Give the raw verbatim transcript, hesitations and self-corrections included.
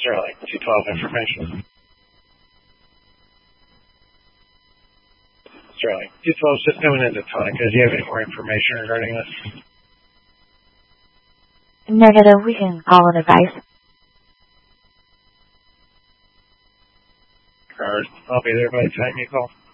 Sterling, two twelve information. Sterling, two twelve just coming into Tonica. Do you have any more information regarding this? Negative, we can call an advice. Or I'll be there by the time you call.